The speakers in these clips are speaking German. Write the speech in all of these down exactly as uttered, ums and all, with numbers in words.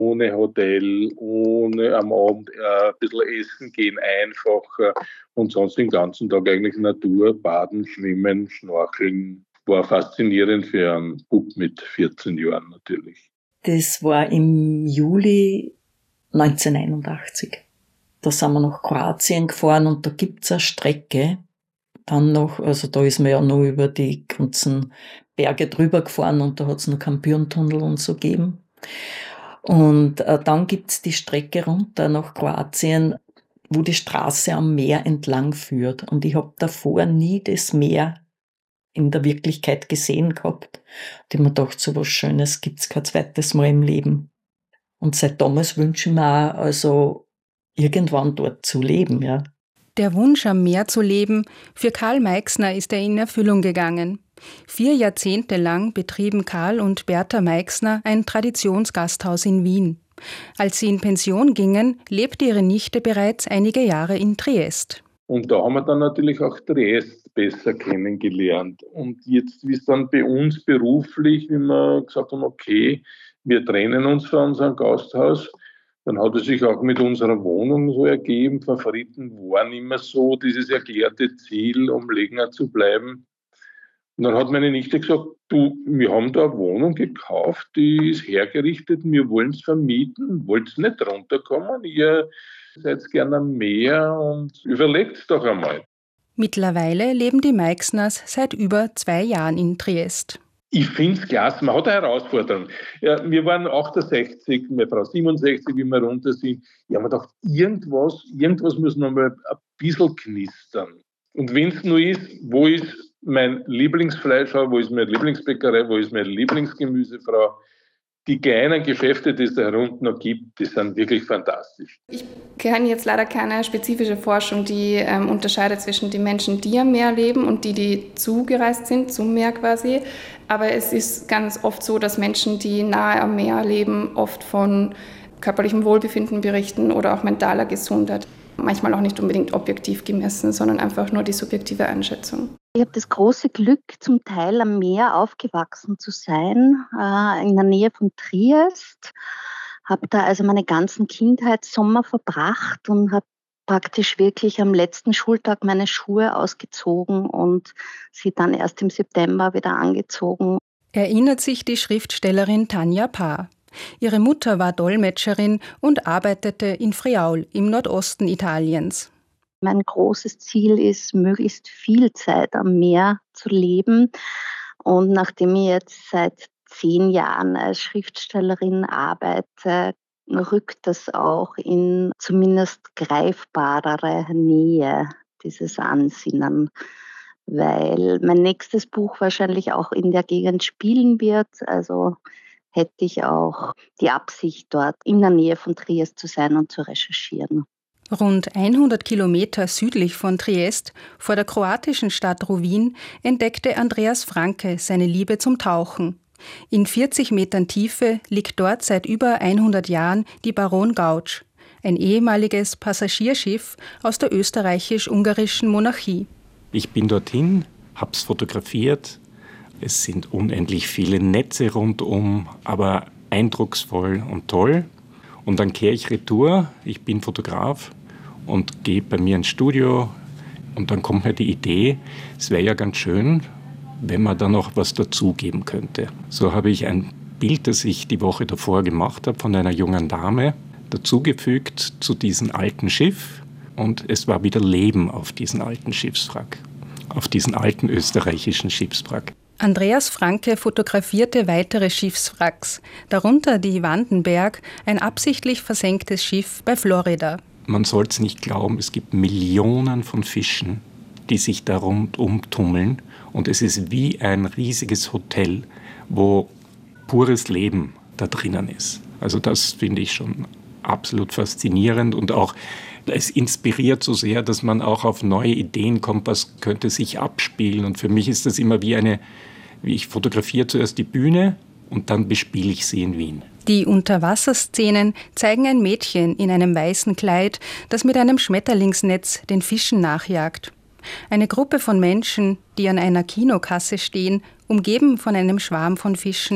ohne Hotel, ohne am Abend äh, ein bisschen essen gehen, einfach äh, und sonst den ganzen Tag eigentlich Natur, baden, schwimmen, schnorcheln. War faszinierend für einen Bub mit vierzehn Jahren natürlich. Das war im Juli neunzehnhunderteinundachtzig. Da sind wir nach Kroatien gefahren und da gibt's eine Strecke. Dann noch, also da ist man ja noch über die ganzen Berge drüber gefahren und da hat's noch keinen Birntunnel und so gegeben. Und äh, dann gibt's die Strecke runter nach Kroatien, wo die Straße am Meer entlang führt. Und ich habe davor nie das Meer in der Wirklichkeit gesehen gehabt. Und ich mir gedacht, so was Schönes gibt's kein zweites Mal im Leben. Und seit damals wünsche ich mir auch, also irgendwann dort zu leben, ja. Der Wunsch, am Meer zu leben, für Karl Meixner ist er in Erfüllung gegangen. Vier Jahrzehnte lang betrieben Karl und Bertha Meixner ein Traditionsgasthaus in Wien. Als sie in Pension gingen, lebte ihre Nichte bereits einige Jahre in Triest. Und da haben wir dann natürlich auch Triest besser kennengelernt. Und jetzt, wie es dann bei uns beruflich, wie wir gesagt haben, okay, wir trennen uns von unserem Gasthaus, dann hat es sich auch mit unserer Wohnung so ergeben. Favoriten waren immer so dieses erklärte Ziel, um länger zu bleiben. Und dann hat meine Nichte gesagt, du, wir haben da eine Wohnung gekauft, die ist hergerichtet, wir wollen es vermieten, wollt ihr nicht runterkommen? Ihr seid gerne am Meer und überlegt doch einmal. Mittlerweile leben die Meixners seit über zwei Jahren in Triest. Ich finde es klasse, man hat eine Herausforderung. Ja, wir waren achtundsechzig, meine Frau siebenundsechzig, wie wir runter sind. Ich habe mir gedacht, irgendwas, irgendwas muss noch mal ein bisschen knistern. Und wenn es nur ist, wo ist mein Lieblingsfleischhauer, wo ist meine Lieblingsbäckerei, wo ist meine Lieblingsgemüsefrau? Die kleinen Geschäfte, die es da unten noch gibt, die sind wirklich fantastisch. Ich kenne jetzt leider keine spezifische Forschung, die ähm, unterscheidet zwischen den Menschen, die am Meer leben und die, die zugereist sind, zum Meer quasi. Aber es ist ganz oft so, dass Menschen, die nahe am Meer leben, oft von körperlichem Wohlbefinden berichten oder auch mentaler Gesundheit. Manchmal auch nicht unbedingt objektiv gemessen, sondern einfach nur die subjektive Einschätzung. Ich habe das große Glück, zum Teil am Meer aufgewachsen zu sein, äh, in der Nähe von Triest. Habe da also meine ganzen Kindheitssommer verbracht und habe praktisch wirklich am letzten Schultag meine Schuhe ausgezogen und sie dann erst im September wieder angezogen. Erinnert sich die Schriftstellerin Tanja Paar. Ihre Mutter war Dolmetscherin und arbeitete in Friaul im Nordosten Italiens. Mein großes Ziel ist, möglichst viel Zeit am Meer zu leben. Und nachdem ich jetzt seit zehn Jahren als Schriftstellerin arbeite, rückt das auch in zumindest greifbarere Nähe, dieses Ansinnen. Weil mein nächstes Buch wahrscheinlich auch in der Gegend spielen wird. Also hätte ich auch die Absicht, dort in der Nähe von Triest zu sein und zu recherchieren. Rund hundert Kilometer südlich von Triest, vor der kroatischen Stadt Rovinj, entdeckte Andreas Franke seine Liebe zum Tauchen. In vierzig Metern Tiefe liegt dort seit über hundert Jahren die Baron Gauč, ein ehemaliges Passagierschiff aus der österreichisch-ungarischen Monarchie. Ich bin dorthin, hab's fotografiert. Es sind unendlich viele Netze rundum, aber eindrucksvoll und toll. Und dann kehre ich retour, ich bin Fotograf und gehe bei mir ins Studio und dann kommt mir die Idee, es wäre ja ganz schön, wenn man da noch was dazugeben könnte. So habe ich ein Bild, das ich die Woche davor gemacht habe, von einer jungen Dame, dazugefügt zu diesem alten Schiff und es war wieder Leben auf diesem alten Schiffswrack, auf diesem alten österreichischen Schiffswrack. Andreas Franke fotografierte weitere Schiffswracks, darunter die Vandenberg, ein absichtlich versenktes Schiff bei Florida. Man soll es nicht glauben, es gibt Millionen von Fischen, die sich da rundum tummeln. Und es ist wie ein riesiges Hotel, wo pures Leben da drinnen ist. Also das finde ich schon absolut faszinierend und auch es inspiriert so sehr, dass man auch auf neue Ideen kommt, was könnte sich abspielen. Und für mich ist das immer wie eine, wie ich fotografiere zuerst die Bühne und dann bespiele ich sie in Wien. Die Unterwasserszenen zeigen ein Mädchen in einem weißen Kleid, das mit einem Schmetterlingsnetz den Fischen nachjagt. Eine Gruppe von Menschen, die an einer Kinokasse stehen, umgeben von einem Schwarm von Fischen.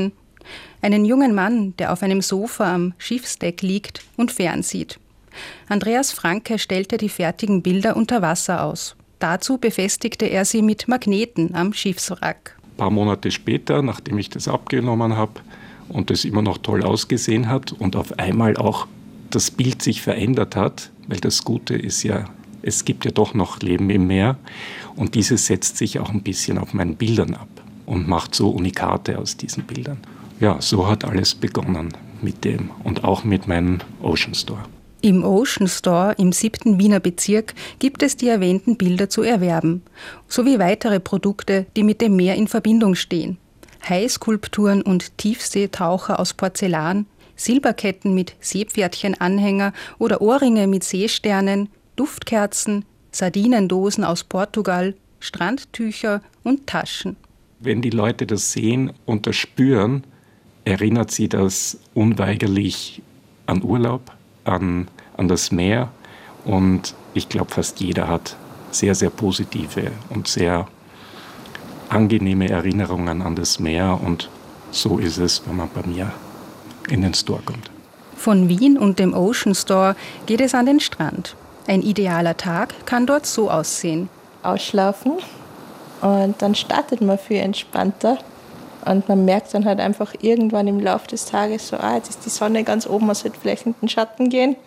Einen jungen Mann, der auf einem Sofa am Schiffsdeck liegt und fernsieht. Andreas Franke stellte die fertigen Bilder unter Wasser aus. Dazu befestigte er sie mit Magneten am Schiffswrack. Ein paar Monate später, nachdem ich das abgenommen habe und es immer noch toll ausgesehen hat und auf einmal auch das Bild sich verändert hat, weil das Gute ist ja, es gibt ja doch noch Leben im Meer und dieses setzt sich auch ein bisschen auf meinen Bildern ab und macht so Unikate aus diesen Bildern. Ja, so hat alles begonnen mit dem und auch mit meinem Ocean Store. Im Ocean Store im siebten Wiener Bezirk gibt es die erwähnten Bilder zu erwerben, sowie weitere Produkte, die mit dem Meer in Verbindung stehen. Haiskulpturen und Tiefseetaucher aus Porzellan, Silberketten mit Seepferdchenanhänger oder Ohrringe mit Seesternen, Duftkerzen, Sardinendosen aus Portugal, Strandtücher und Taschen. Wenn die Leute das sehen und das spüren, erinnert sie das unweigerlich an Urlaub, an, an das Meer. Und ich glaube, fast jeder hat sehr, sehr positive und sehr angenehme Erinnerungen an das Meer. Und so ist es, wenn man bei mir in den Store kommt. Von Wien und dem Ocean Store geht es an den Strand. Ein idealer Tag kann dort so aussehen. Ausschlafen und dann startet man viel entspannter. Und man merkt dann halt einfach irgendwann im Laufe des Tages so, ah, jetzt ist die Sonne ganz oben, man sollte vielleicht in den Schatten gehen.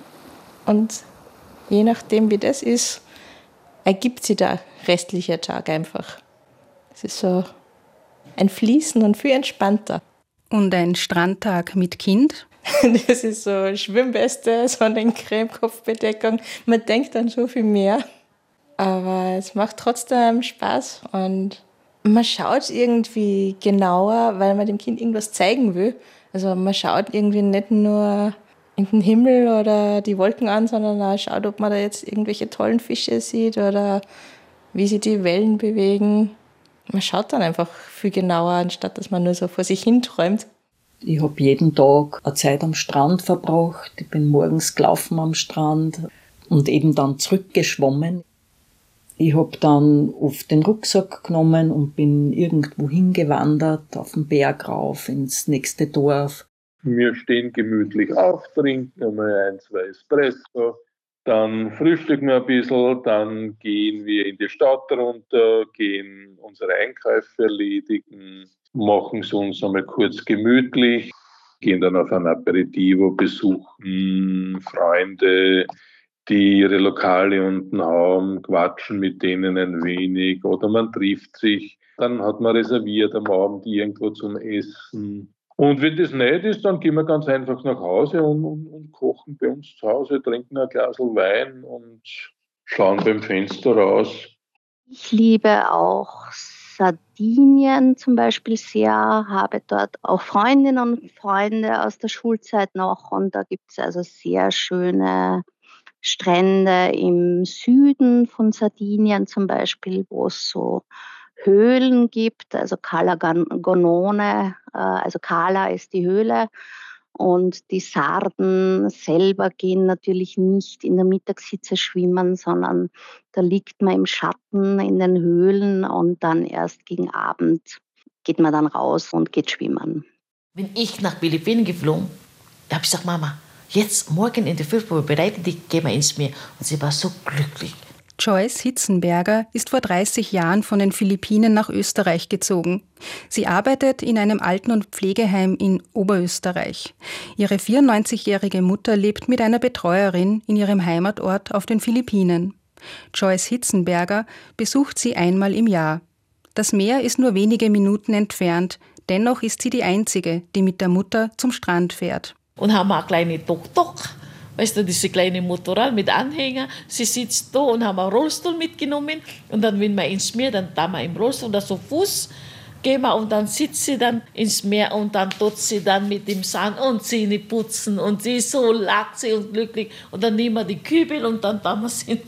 Und je nachdem, wie das ist, ergibt sich der restliche Tag einfach. Es ist so ein Fließen und viel entspannter. Und ein Strandtag mit Kind? Das ist so Schwimmweste, Sonnencreme, Kopfbedeckung. Man denkt an so viel mehr. Aber es macht trotzdem Spaß und man schaut irgendwie genauer, weil man dem Kind irgendwas zeigen will. Also man schaut irgendwie nicht nur in den Himmel oder die Wolken an, sondern auch schaut, ob man da jetzt irgendwelche tollen Fische sieht oder wie sich die Wellen bewegen. Man schaut dann einfach viel genauer, anstatt dass man nur so vor sich hin träumt. Ich habe jeden Tag eine Zeit am Strand verbracht. Ich bin morgens gelaufen am Strand und eben dann zurückgeschwommen. Ich habe dann oft den Rucksack genommen und bin irgendwo hingewandert, auf den Berg rauf, ins nächste Dorf. Wir stehen gemütlich auf, trinken einmal ein, zwei Espresso, dann frühstücken wir ein bisschen, dann gehen wir in die Stadt runter, gehen unsere Einkäufe erledigen, machen es uns einmal kurz gemütlich, gehen dann auf ein Aperitivo, besuchen Freunde, die ihre Lokale unten haben, quatschen mit denen ein wenig oder man trifft sich. Dann hat man reserviert am Abend irgendwo zum Essen. Und wenn das nicht ist, dann gehen wir ganz einfach nach Hause und, und, und kochen bei uns zu Hause, trinken ein Glas Wein und schauen beim Fenster raus. Ich liebe auch Sardinien zum Beispiel sehr, habe dort auch Freundinnen und Freunde aus der Schulzeit noch und da gibt es also sehr schöne Strände im Süden von Sardinien zum Beispiel, wo es so Höhlen gibt, also Cala Gonone, also Cala ist die Höhle und die Sarden selber gehen natürlich nicht in der Mittagshitze schwimmen, sondern da liegt man im Schatten in den Höhlen und dann erst gegen Abend geht man dann raus und geht schwimmen. Bin ich nach Philippinen geflogen, da habe ich gesagt, Mama, jetzt morgen in der Früh bereiten die, gehen wir ins Meer. Und sie war so glücklich. Joyce Hitzenberger ist vor dreißig Jahren von den Philippinen nach Österreich gezogen. Sie arbeitet in einem Alten- und Pflegeheim in Oberösterreich. Ihre vierundneunzigjährige Mutter lebt mit einer Betreuerin in ihrem Heimatort auf den Philippinen. Joyce Hitzenberger besucht sie einmal im Jahr. Das Meer ist nur wenige Minuten entfernt, dennoch ist sie die Einzige, die mit der Mutter zum Strand fährt. Und haben eine kleine Tuk-Tuk, weißt du, diese kleine Motorrad mit Anhänger. Sie sitzt da und haben einen Rollstuhl mitgenommen. Und dann, wenn wir ins Meer, dann da wir im Rollstuhl, da so Fuß gehen wir und dann sitzt sie dann ins Meer und dann tut sie dann mit dem Sand und Zähne putzen und sie ist so lacht sie und glücklich. Und dann nehmen wir die Kübel und dann da wir sie.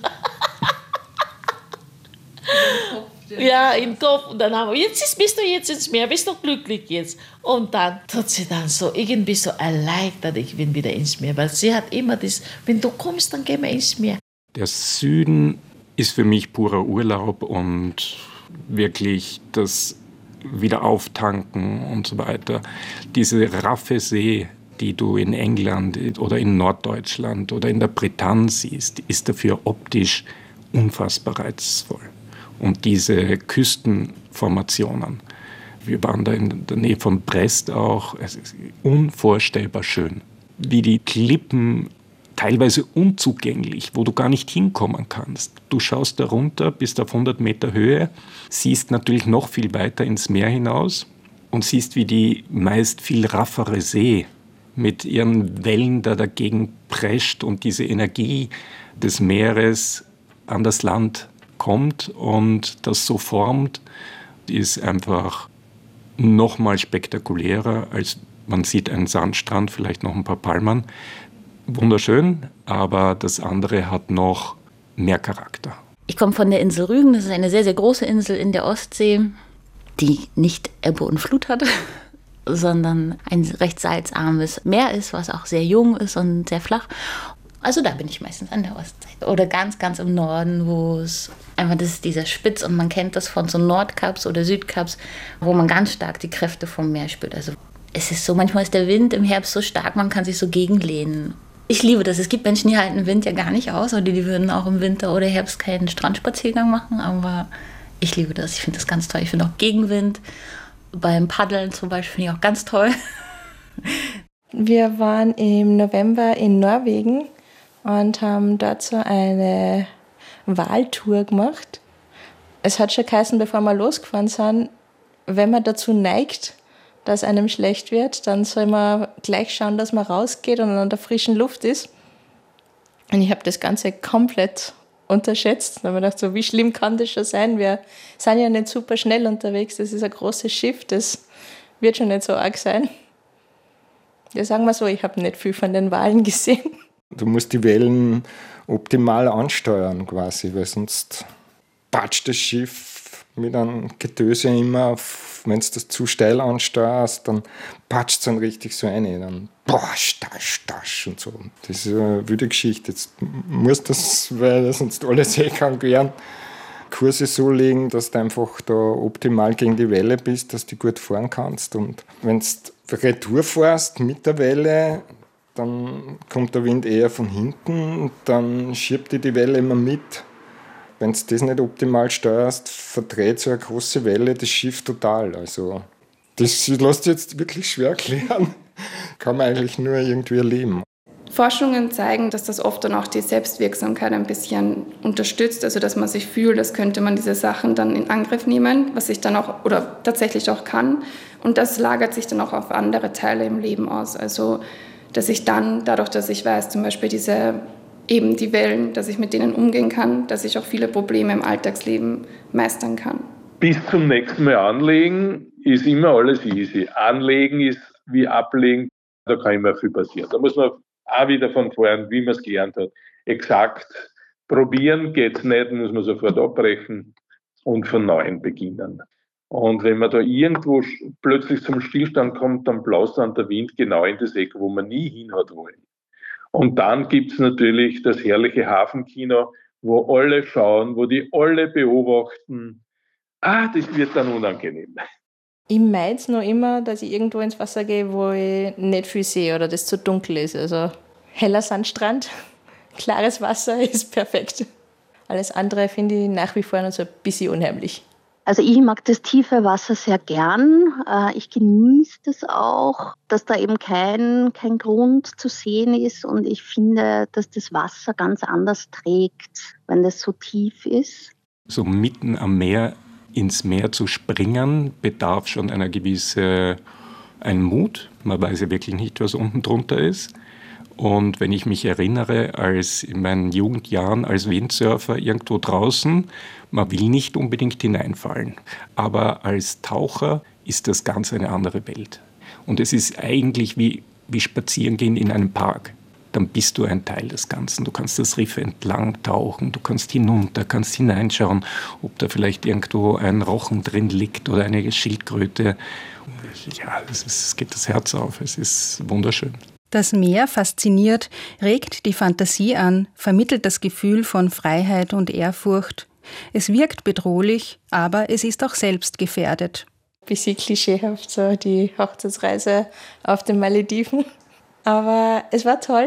Ja, im Kopf. Und dann haben wir, jetzt bist du jetzt ins Meer, bist du glücklich jetzt. Und dann tut sie dann so irgendwie so erleichtert, ich bin wieder ins Meer. Weil sie hat immer das, wenn du kommst, dann gehen wir ins Meer. Der Süden ist für mich purer Urlaub und wirklich das wieder auftanken und so weiter. Diese raffe See, die du in England oder in Norddeutschland oder in der Bretagne siehst, ist dafür optisch unfassbar reizvoll. Und diese Küstenformationen, wir waren da in der Nähe von Brest auch, es ist unvorstellbar schön. Wie die Klippen teilweise unzugänglich, wo du gar nicht hinkommen kannst. Du schaust da runter, bist auf hundert Meter Höhe, siehst natürlich noch viel weiter ins Meer hinaus und siehst, wie die meist viel raffere See mit ihren Wellen da dagegen prescht und diese Energie des Meeres an das Land kommt und das so formt, ist einfach noch mal spektakulärer, als man sieht einen Sandstrand, vielleicht noch ein paar Palmen. Wunderschön, aber das andere hat noch mehr Charakter. Ich komme von der Insel Rügen, das ist eine sehr, sehr große Insel in der Ostsee, die nicht Ebbe und Flut hat, sondern ein recht salzarmes Meer ist, was auch sehr jung ist und sehr flach. Also da bin ich meistens an der Ostsee. Oder ganz, ganz im Norden, wo es einfach, das ist dieser Spitz und man kennt das von so Nordkaps oder Südkaps, wo man ganz stark die Kräfte vom Meer spürt. Also es ist so, manchmal ist der Wind im Herbst so stark, man kann sich so gegenlehnen. Ich liebe das. Es gibt Menschen, die halten den Wind ja gar nicht aus oder die würden auch im Winter oder Herbst keinen Strandspaziergang machen, aber ich liebe das. Ich finde das ganz toll. Ich finde auch Gegenwind. Beim Paddeln zum Beispiel finde ich auch ganz toll. Wir waren im November in Norwegen und haben dort so eine Waltour gemacht. Es hat schon geheißen, bevor wir losgefahren sind, wenn man dazu neigt, dass einem schlecht wird, dann soll man gleich schauen, dass man rausgeht und an der frischen Luft ist. Und ich habe das Ganze komplett unterschätzt. Da habe ich gedacht, so, wie schlimm kann das schon sein? Wir sind ja nicht super schnell unterwegs, das ist ein großes Schiff, das wird schon nicht so arg sein. Ja, sagen wir so, ich habe nicht viel von den Walen gesehen. Du musst die Wellen optimal ansteuern quasi, weil sonst patscht das Schiff mit einem Getöse immer, wenn du das zu steil ansteuerst, dann patscht es dann richtig so rein. Dann boah, stasch, stasch und so. Das ist eine wilde Geschichte. Jetzt musst du das, weil sonst alles eh kann gern, Kurse so legen, dass du einfach da optimal gegen die Welle bist, dass du gut fahren kannst. Und wenn du Retour fährst mit der Welle, dann kommt der Wind eher von hinten, dann schiebt dir die Welle immer mit. Wenn du das nicht optimal steuerst, verdreht so eine große Welle das Schiff total. Also, das lässt sich jetzt wirklich schwer erklären. Kann man eigentlich nur irgendwie erleben. Forschungen zeigen, dass das oft dann auch die Selbstwirksamkeit ein bisschen unterstützt, also dass man sich fühlt, als könnte man diese Sachen dann in Angriff nehmen, was ich dann auch oder tatsächlich auch kann. Und das lagert sich dann auch auf andere Teile im Leben aus. Also, dass ich dann, dadurch, dass ich weiß, zum Beispiel diese eben die Wellen, dass ich mit denen umgehen kann, dass ich auch viele Probleme im Alltagsleben meistern kann. Bis zum nächsten Mal anlegen ist immer alles easy. Anlegen ist wie ablegen, da kann immer viel passieren. Da muss man auch wieder von vorn, wie man es gelernt hat. Exakt probieren geht es nicht, muss man sofort abbrechen und von neuem beginnen. Und wenn man da irgendwo plötzlich zum Stillstand kommt, dann blaust dann der Wind genau in das Eck, wo man nie hin hat wollen. Und dann gibt es natürlich das herrliche Hafenkino, wo alle schauen, wo die alle beobachten. Ah, das wird dann unangenehm. Ich meine es noch immer, dass ich irgendwo ins Wasser gehe, wo ich nicht viel sehe oder das zu dunkel ist. Also heller Sandstrand, klares Wasser ist perfekt. Alles andere finde ich nach wie vor noch so ein bisschen unheimlich. Also ich mag das tiefe Wasser sehr gern. Ich genieße das auch, dass da eben kein, kein Grund zu sehen ist. Und ich finde, dass das Wasser ganz anders trägt, wenn das so tief ist. So mitten am Meer ins Meer zu springen, bedarf schon einer gewissen einen Mut. Man weiß ja wirklich nicht, was unten drunter ist. Und wenn ich mich erinnere, als in meinen Jugendjahren als Windsurfer irgendwo draußen, man will nicht unbedingt hineinfallen. Aber als Taucher ist das ganz eine andere Welt. Und es ist eigentlich wie, wie Spazierengehen in einem Park. Dann bist du ein Teil des Ganzen. Du kannst das Riff entlang tauchen, du kannst hinunter, kannst hineinschauen, ob da vielleicht irgendwo ein Rochen drin liegt oder eine Schildkröte. Ja, es, ist, es geht das Herz auf, es ist wunderschön. Das Meer fasziniert, regt die Fantasie an, vermittelt das Gefühl von Freiheit und Ehrfurcht. Es wirkt bedrohlich, aber es ist auch selbst gefährdet. Bisschen klischeehaft, so die Hochzeitsreise auf den Malediven. Aber es war toll.